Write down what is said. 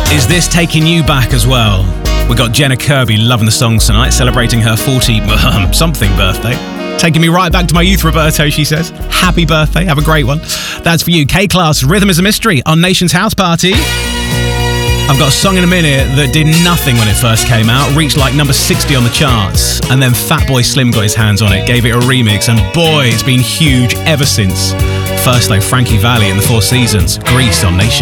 Is this taking you back as well? We got Jenna Kirby loving the song tonight, celebrating her 40-something birthday. Taking me right back to my youth, Roberto, she says. Happy birthday, have a great one. That's for you. K-Class, Rhythm is a Mystery on Nation's House Party. I've got a song in a minute that did nothing when it first came out, reached like number 60 on the charts, and then Fatboy Slim got his hands on it, gave it a remix, and boy, it's been huge ever since. First though, Frankie Valli and the Four Seasons, Grease on Nation.